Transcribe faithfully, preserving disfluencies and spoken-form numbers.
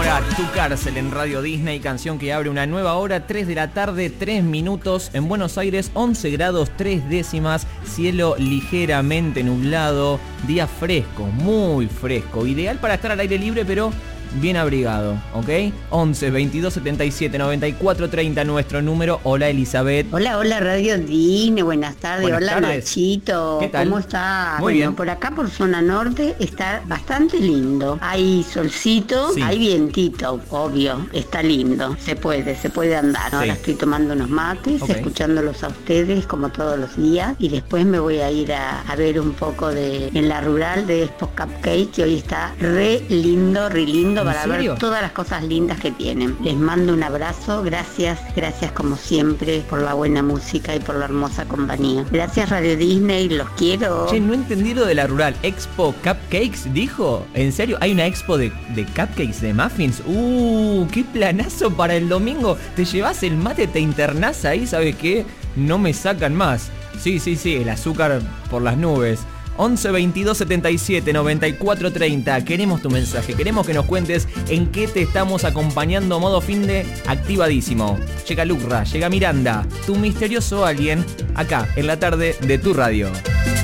Borat, Tu Cárcel en Radio Disney, canción que abre una nueva hora, tres de la tarde, tres minutos, en Buenos Aires, once grados, tres décimas, cielo ligeramente nublado, día fresco, muy fresco, ideal para estar al aire libre, pero bien abrigado, ¿ok? once, veintidós, setenta y siete, noventa y cuatro, treinta, nuestro número. Hola, Elizabeth. Hola, hola, Radio Disney, buenas tardes. Buenas hola, tardes. Nachito. ¿Qué tal? ¿Cómo está? Muy bueno, bien. Por acá, por zona norte, está bastante lindo. Hay solcito, Sí. hay vientito, obvio, está lindo. Se puede, se puede andar. Ahora Sí. estoy tomando unos mates, Ok. escuchándolos a ustedes como todos los días. Y después me voy a ir a, a ver un poco de en la rural de Expo Cupcake, que hoy está re lindo, re lindo ¿En para serio? ver todas las cosas lindas que tienen. Les mando un abrazo, gracias, gracias como siempre por la buena música y por la hermosa compañía. Gracias Radio Disney, los quiero. Che, no entendí lo de la rural. Expo Cupcakes, dijo. ¿En serio? ¿Hay una expo de, de cupcakes, de muffins? ¡Uh! ¡Qué planazo para el domingo! Te llevas el mate, te internás ahí, ¿sabes qué? No me sacan más. Sí, sí, sí, el azúcar por las nubes. once, veintidós, setenta y siete, noventa y cuatro, treinta. Queremos tu mensaje, queremos que nos cuentes en qué te estamos acompañando. Modo fin de activadísimo. Llega Lucra, llega Miranda, tu misterioso alguien, acá en la tarde de tu radio.